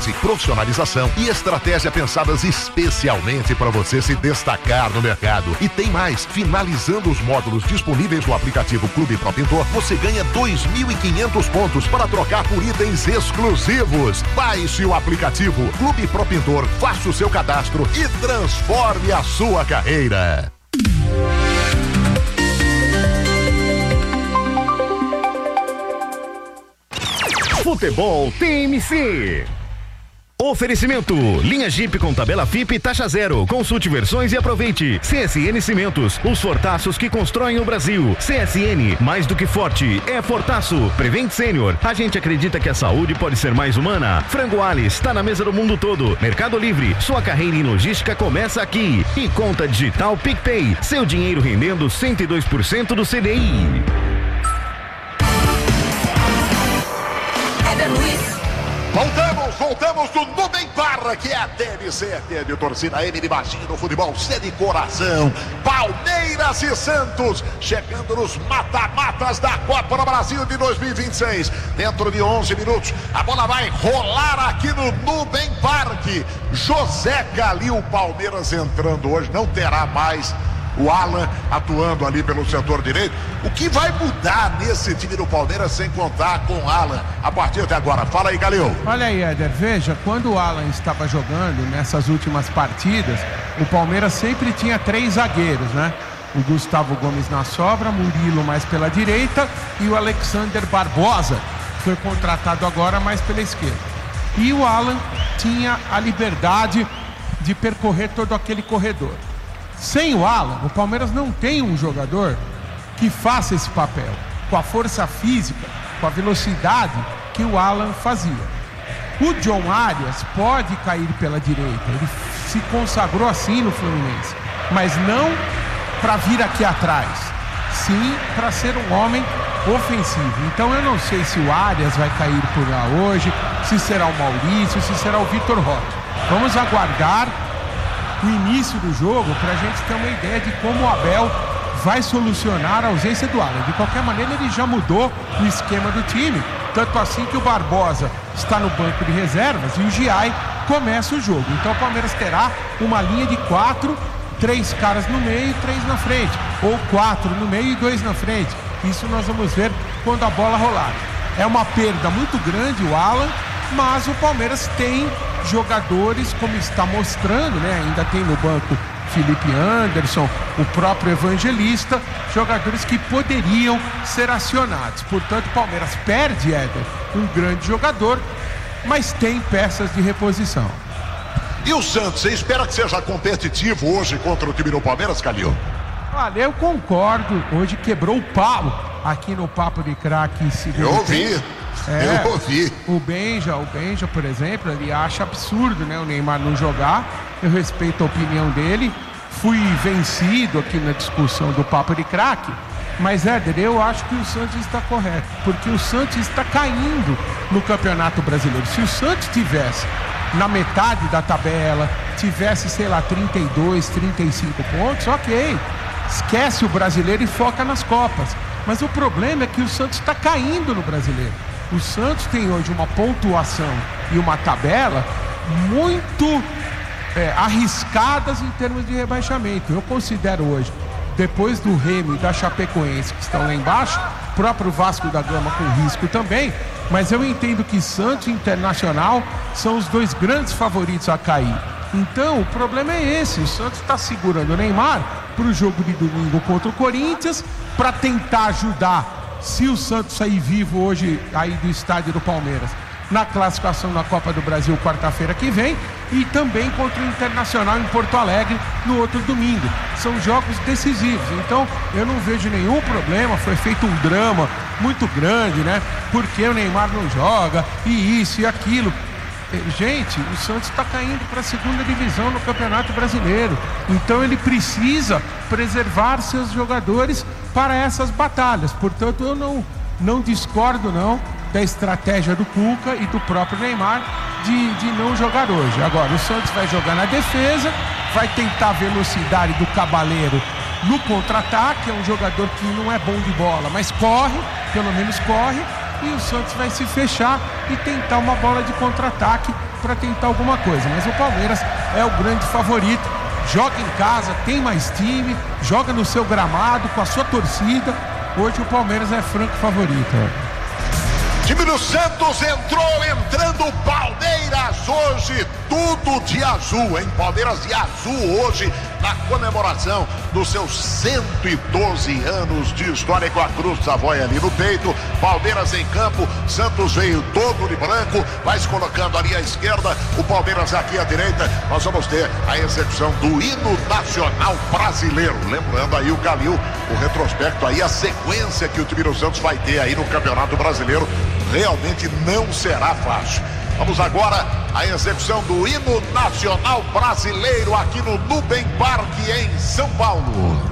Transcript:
Profissionalização e estratégia pensadas especialmente para você se destacar no mercado. E tem mais, finalizando os módulos disponíveis no aplicativo Clube Pro Pintor, você ganha 2.500 pontos para trocar por itens exclusivos. Baixe o aplicativo Clube Pro Pintor, faça o seu cadastro e transforme a sua carreira. Futebol TMC. Oferecimento, linha Jeep com tabela FIP taxa zero. Consulte versões e aproveite. CSN Cimentos, os fortaços que constroem o Brasil. CSN, mais do que forte, é fortaço. Prevent Sênior, a gente acredita que a saúde pode ser mais humana. Frango Alice, está na mesa do mundo todo. Mercado Livre, sua carreira em logística começa aqui. E conta digital PicPay, seu dinheiro rendendo 102% do CDI. Voltamos do Nubem Barra, que é a TMC, de torcida M de baixinho no futebol, C de coração. Palmeiras e Santos chegando nos mata-matas da Copa do Brasil de 2026. Dentro de 11 minutos, a bola vai rolar aqui no Nubem Parque. José Calil, Palmeiras entrando hoje, não terá mais o Alan atuando ali pelo setor direito. O que vai mudar nesse time do Palmeiras sem contar com o Alan a partir de agora? Fala aí, Calil. Olha aí, Éder, veja, quando o Alan estava jogando nessas últimas partidas, o Palmeiras sempre tinha 3 zagueiros, né? O Gustavo Gomes na sobra, Murilo mais pela direita e o Alexander Barbosa, que foi contratado agora mais pela esquerda. E o Alan tinha a liberdade de percorrer todo aquele corredor. Sem o Alan, o Palmeiras não tem um jogador que faça esse papel, com a força física, com a velocidade que o Alan fazia. O John Arias pode cair pela direita, ele se consagrou assim no Fluminense, mas não para vir aqui atrás, sim para ser um homem ofensivo. Então eu não sei se o Arias vai cair por lá hoje, se será o Maurício, se será o Vitor Roque. Vamos aguardar o início do jogo para a gente ter uma ideia de como o Abel vai solucionar a ausência do Alan. De qualquer maneira, ele já mudou o esquema do time, tanto assim que o Barbosa está no banco de reservas e o Giai começa o jogo. Então o Palmeiras terá uma linha de 4, 3 caras no meio e 3 na frente, ou 4 no meio e 2 na frente. Isso nós vamos ver quando a bola rolar. É uma perda muito grande o Alan, mas o Palmeiras tem jogadores, como está mostrando, né? Ainda tem no banco Felipe Anderson, o próprio Evangelista, jogadores que poderiam ser acionados. Portanto, o Palmeiras perde, Éder, um grande jogador, mas tem peças de reposição. E o Santos, você espera que seja competitivo hoje contra o time do Palmeiras, Calil? Olha, eu concordo, hoje quebrou o pau aqui no Papo de Craque segundo Eu ouvi. tempo. Eu ouvi. O Benja, por exemplo, ele acha absurdo, né, o Neymar não jogar. Eu respeito a opinião dele. Fui vencido aqui na discussão do Papo de Craque. Mas, Éder, eu acho que o Santos está correto, porque o Santos está caindo no Campeonato Brasileiro. Se o Santos tivesse na metade da tabela, tivesse, sei lá, 32, 35 pontos, ok. Esquece o brasileiro e foca nas Copas. Mas o problema é que o Santos está caindo no brasileiro. O Santos tem hoje uma pontuação e uma tabela muito arriscadas em termos de rebaixamento. Eu considero hoje, depois do Remo e da Chapecoense, que estão lá embaixo, o próprio Vasco da Gama com risco também, mas eu entendo que Santos e Internacional são os 2 grandes favoritos a cair. Então, o problema é esse, o Santos está segurando o Neymar para o jogo de domingo contra o Corinthians, para tentar ajudar, se o Santos sair vivo hoje aí do estádio do Palmeiras, na classificação na Copa do Brasil quarta-feira que vem, e também contra o Internacional em Porto Alegre no outro domingo. São jogos decisivos, então eu não vejo nenhum problema. Foi feito um drama muito grande, né? Porque o Neymar não joga, e isso e aquilo. Gente, o Santos está caindo para a 2ª divisão no Campeonato Brasileiro. Então ele precisa preservar seus jogadores para essas batalhas. Portanto, eu não discordo não da estratégia do Cuca e do próprio Neymar de não jogar hoje. Agora, o Santos vai jogar na defesa, vai tentar a velocidade do Cabaleiro no contra-ataque. É um jogador que não é bom de bola, mas corre, pelo menos corre. E o Santos vai se fechar e tentar uma bola de contra-ataque para tentar alguma coisa. Mas o Palmeiras é o grande favorito. Joga em casa, tem mais time, joga no seu gramado, com a sua torcida. Hoje o Palmeiras é franco favorito. Time do Santos entrando o Palmeiras hoje, tudo de azul, hein? Palmeiras de azul hoje, na comemoração dos seus 112 anos de história, com a Cruz do Savoy ali no peito. Palmeiras em campo, Santos veio todo de branco, vai se colocando ali à esquerda, o Palmeiras aqui à direita. Nós vamos ter a execução do hino nacional brasileiro, lembrando aí o Calil, o retrospecto aí, a sequência que o time do Santos vai ter aí no Campeonato Brasileiro. Realmente não será fácil. Vamos agora à execução do hino nacional brasileiro aqui no Nubank Park em São Paulo.